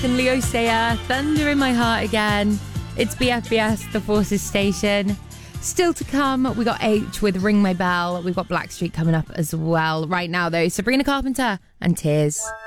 and Leo Sayer, Thunder in My Heart Again. It's BFBS, The Forces Station. Still to come, we got H with Ring My Bell. We've got Blackstreet coming up as well. Right now, though, Sabrina Carpenter and Tears.